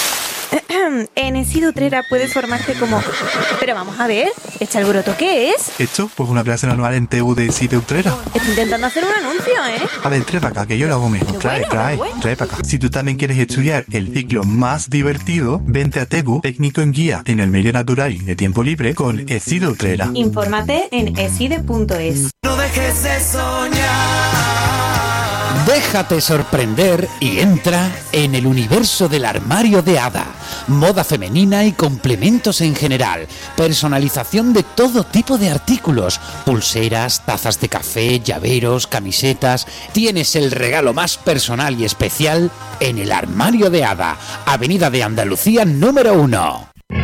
En ESID Utrera puedes formarte como... Pero vamos a ver, ¿este alboroto qué es? ¿Esto? Pues una clase anual en T U de ESID Utrera. Estoy intentando hacer un anuncio, ¿eh? A ver, trae para acá, que yo lo hago mejor. Trae, trae, trae para acá. Si tú también quieres estudiar el ciclo más divertido, vente a T E G U, técnico en guía en el medio natural y de tiempo libre con ESID Utrera. Infórmate en eside punto es. No dejes de soñar. Déjate sorprender y entra en el universo del armario de Ada. Moda femenina y complementos en general. Personalización de todo tipo de artículos. Pulseras, tazas de café, llaveros, camisetas. Tienes el regalo más personal y especial en el armario de Ada. Avenida de Andalucía número uno.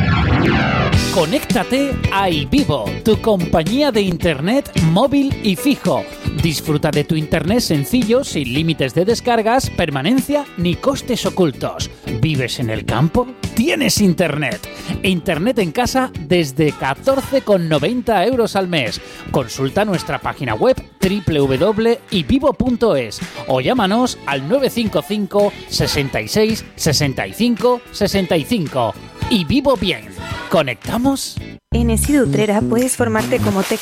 Conéctate a iVivo, tu compañía de internet móvil y fijo. Disfruta de tu internet sencillo, sin límites de descargas, permanencia ni costes ocultos. ¿Vives en el campo? ¡Tienes internet! Internet en casa desde catorce con noventa euros al mes. Consulta nuestra página web doble u doble u doble u punto ivivo punto es o llámanos al nueve cinco cinco, sesenta y seis, sesenta y cinco, sesenta y cinco. Y vivo bien. ¿Conectamos? En ESID Utrera puedes formarte como te...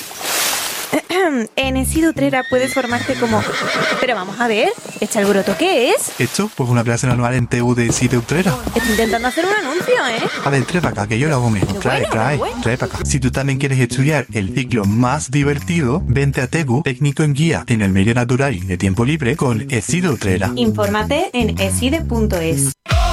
En ESID Utrera puedes formarte como... Pero vamos a ver, ¿este alboroto qué es? ¿Esto? Pues una clase anual en T U de ESID Utrera. Estoy intentando hacer un anuncio, ¿eh? A ver, trae para acá, que yo lo hago mejor. Trae, trae, trae para acá. Si tú también quieres estudiar el ciclo más divertido, vente a T E G U, técnico en guía en el medio natural y de tiempo libre con ESID Utrera. Infórmate en eside punto es.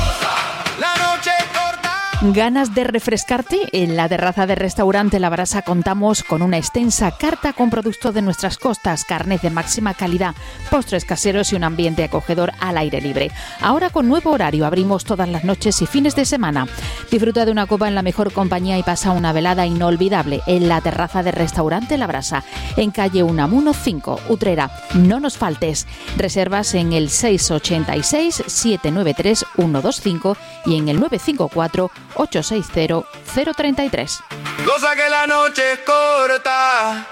¿Ganas de refrescarte? En la terraza del restaurante La Brasa contamos con una extensa carta con productos de nuestras costas, carnes de máxima calidad, postres caseros y un ambiente acogedor al aire libre. Ahora con nuevo horario, abrimos todas las noches y fines de semana. Disfruta de una copa en la mejor compañía y pasa una velada inolvidable en la terraza del restaurante La Brasa, en calle Unamuno cinco, Utrera. No nos faltes. Reservas en el seis ocho seis, siete nueve tres, uno dos cinco y en el nueve cinco cuatro, ocho seis cero, cero tres tres. Cosa que la noche es corta.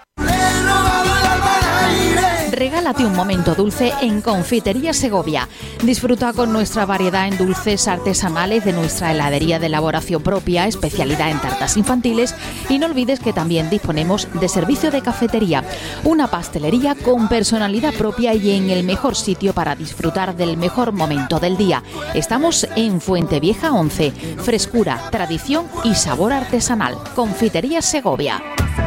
Regálate un momento dulce en Confitería Segovia. Disfruta con nuestra variedad en dulces artesanales de nuestra heladería de elaboración propia, especialidad en tartas infantiles, y no olvides que también disponemos de servicio de cafetería, una pastelería con personalidad propia y en el mejor sitio para disfrutar del mejor momento del día. Estamos en Fuentevieja once. Frescura, tradición y sabor artesanal. Confitería Segovia.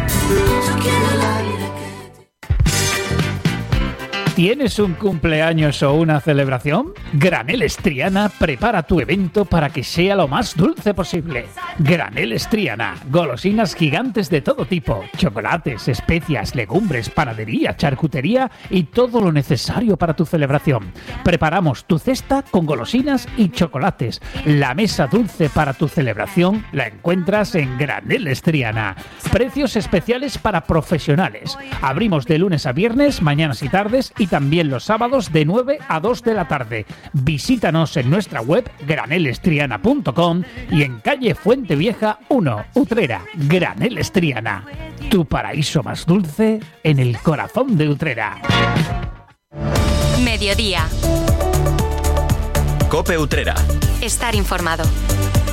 ¿Tienes un cumpleaños o una celebración? Graneles Triana prepara tu evento para que sea lo más dulce posible. Graneles Triana, golosinas gigantes de todo tipo, chocolates, especias, legumbres, panadería, charcutería y todo lo necesario para tu celebración. Preparamos tu cesta con golosinas y chocolates. La mesa dulce para tu celebración la encuentras en Graneles Triana. Precios especiales para profesionales. Abrimos de lunes a viernes, mañanas y tardes, y también los sábados de nueve a dos de la tarde. Visítanos en nuestra web graneles triana punto com y en calle Fuentevieja uno, Utrera. Graneles Triana, tu paraíso más dulce en el corazón de Utrera. Mediodía. Cope Utrera. Estar informado.